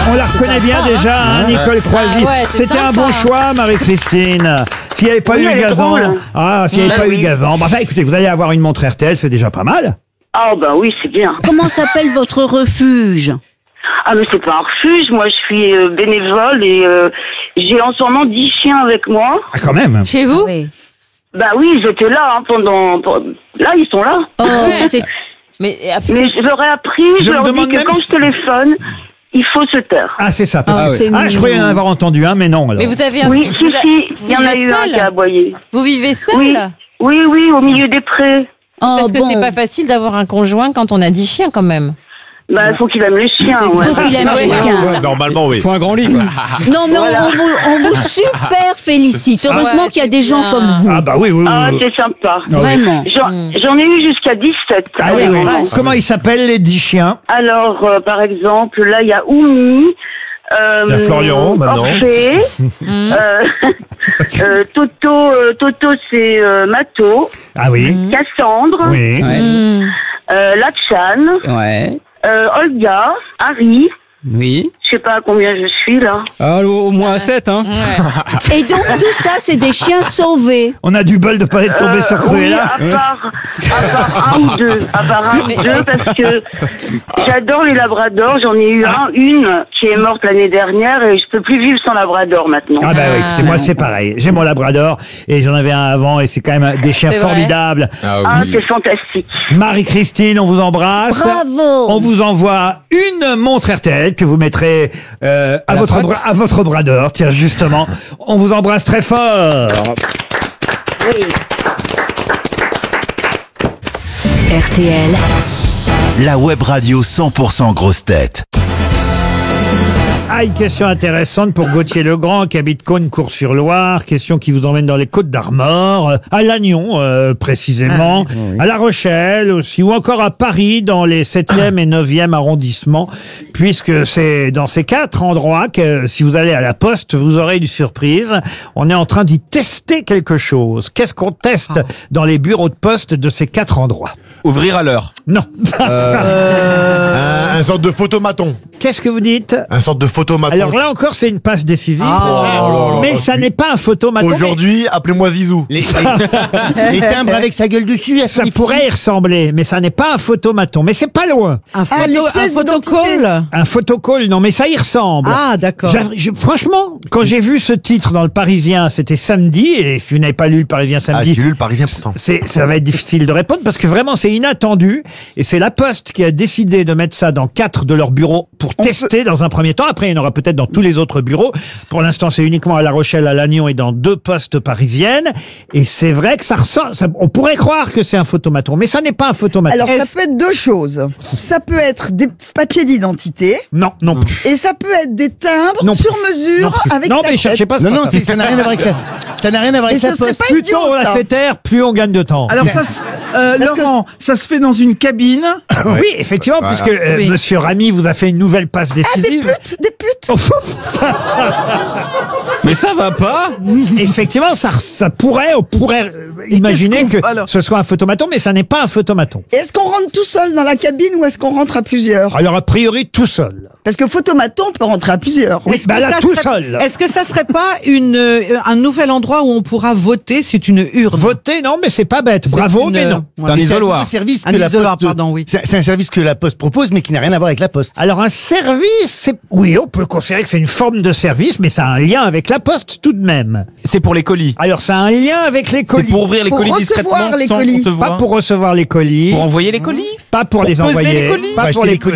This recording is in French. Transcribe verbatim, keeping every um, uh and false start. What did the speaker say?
On la reconnaît bien déjà, hein, Nicole Croisy. Ah ouais, c'est C'était un sympa. bon choix, Marie-Christine. S'il n'y avait pas Oui, eu elle est Gazan, drôle. ah, s'il n'y avait Bah pas oui. eu Gazan, bah, enfin, écoutez, vous allez avoir une montre R T L, c'est déjà pas mal. Ah bah oui, c'est bien. Comment s'appelle votre refuge? Ah mais c'est pas un refuge, moi je suis euh, bénévole et euh, j'ai en ce moment dix chiens avec moi. Ah, quand même. Chez vous? Oui. Bah oui, ils étaient là hein, pendant... pendant- Là, ils sont là. Oh, Ouais. c'est Mais, euh, Mais je leur ai appris, Je je, me leur dis demande que même quand si- je téléphone, il faut se taire. Ah, c'est ça. Parce Ah, que, c'est ah, je croyais en mignon. avoir entendu un, mais non. Alors. mais vous avez un Oui, vous si, a- si, vous il y en a vivez eu un seul qui a aboyé. Vous vivez seul? Oui, oui, oui, au milieu des prés. Oh, Parce que bon. c'est pas facile d'avoir un conjoint quand on a dix chiens quand même. Bah, il faut qu'il aime les chiens, C'est ouais. ça. Faut qu'il aime Ouais. les chiens. Ouais, normalement, oui. Faut un grand lit, quoi. Non, mais on- Voilà. on, vous, on vous super félicite. Heureusement Ouais, qu'il y a c'est des gens bien. comme vous. Ah, bah oui, oui, oui. Ah, oui. c'est sympa. Ah oui. Vraiment. J'en Mm. j'en ai eu jusqu'à dix-sept. Ah oui, oui. Alors, Comment ils s'appellent, les dix chiens? Alors, euh, par exemple, là, il y a Oumi. Euh, Il y a Florian, maintenant. Orphée, euh, euh, Toto, euh, Toto c'est euh, Mato, Ah oui. Cassandre, Oui. Ouais. Hmm. euh, Lachan, Ouais. euh, Olga, Harry. Oui. Je sais pas à combien je suis là. Ah, au moins sept, hein. Ouais. Et donc tout ça, c'est des chiens sauvés. On a du bol de pas être tombé sur Euh, oui, Cruella. à part, à part un ou deux, à part un ou deux, parce que j'adore les labradors. J'en ai eu un, une qui est morte l'année dernière et je peux plus vivre sans labrador maintenant. Ah bah oui, écoutez, moi c'est pareil. J'ai mon labrador et j'en avais un avant et c'est quand même des chiens C'est vrai. formidables. Ah Ah, oui. c'est fantastique. Marie-Christine, on vous embrasse. Bravo. On vous envoie une montre R T L que vous mettrez euh, à, la votre pote. bras, à votre bras d'or. Tiens, justement, on vous embrasse très fort. Oui. R T L, la web radio cent pour cent grosse tête. Ah, une question intéressante pour Gauthier Legrand qui habite Cosne-Cours-sur-Loire. Question qui vous emmène dans les Côtes-d'Armor, euh, à Lannion euh, précisément, à La Rochelle aussi, ou encore à Paris dans les septième et neuvième arrondissements, puisque c'est dans ces quatre endroits que si vous allez à la poste, vous aurez une surprise. On est en train d'y tester quelque chose. Qu'est-ce qu'on teste dans les bureaux de poste de ces quatre endroits? Ouvrir à l'heure. Non. Un, un sorte de photomaton. Qu'est-ce que vous dites? Un sorte de photomaton. Alors là encore, c'est une passe décisive. Oh là là, mais là, ça puis- n'est pas un photomaton. mais Aujourd'hui, appelez-moi Zizou. Les, les- les timbres avec sa gueule dessus, elles Ça sont pourrait y ressembler, mais ça n'est pas un photomaton. Mais c'est pas loin. Un, photo, un photocall. Un photocall, non, mais ça y ressemble. Ah, d'accord. J'a- je- franchement, quand j'ai vu ce titre dans le Parisien, c'était samedi, et si vous n'avez pas lu le Parisien Ah, samedi, j'ai lu le Parisien pourtant. c'est, ça va être difficile de répondre parce que vraiment c'est inattendu et c'est la Poste qui a décidé de mettre ça dans quatre de leurs bureaux pour tester dans un premier temps. Après, il y en aura peut-être dans tous les autres bureaux. Pour l'instant, c'est uniquement à La Rochelle, à Lannion et dans deux postes parisiennes. Et c'est vrai que ça ressemble, ça- on pourrait croire que c'est un photomaton, mais ça n'est pas un photomaton. Alors, ça peut être deux choses. Ça peut être des papiers d'identité Non, non plus. et ça peut être des timbres Non sur plus. mesure Non, plus. avec non sa mais tête. cherchez pas. c'est Non, pas non, ça. c'est- ça n'a rien à voir avec la, ça n'a rien à voir Mais avec la ça serait poste. pas Plus idiot, tôt on la ça. fait taire, plus on gagne de temps. Alors ça, se- euh, Parce que- Laurent, ça se fait dans une cabine. Oui, effectivement, puisque euh, Oui. Monsieur Ramy vous a fait une nouvelle passe Ah, des décisive. putes, des putes. Oh, Mais ça va pas. Effectivement, ça, ça pourrait, on pourrait euh, imaginer qu'est-ce que qu'on- alors ce soit un photomaton, mais ça n'est pas un photomaton. Est-ce qu'on rentre tout seul dans la cabine ou est-ce qu'on rentre à plusieurs? Alors a priori tout seul. Parce que photomaton, on peut rentrer à plusieurs. Oui, Est-ce bah que là ça tout serait- seul. Est-ce que ça serait pas une, euh, un nouvel endroit où on pourra voter? C'est une urne. Voter, non, mais c'est pas bête. Bravo, une, mais euh, non. C'est un Mais isoloir. un service Un que la isoloir, poste, pardon, oui. C'est c'est un service que la poste propose, mais qui n'a rien à voir avec la poste. Alors un service, c'est oui, on peut considérer que c'est une forme de service, mais ça a un lien avec la poste tout de même. C'est pour les colis. Alors ça a un lien avec les C'est colis. pour ouvrir les Pour colis recevoir discrètement les sans colis. qu'on te Pas voit. pour recevoir les colis, Pour envoyer les colis. pas pour, Pour les peser envoyer, les colis. pas Pour pour acheter les les colis.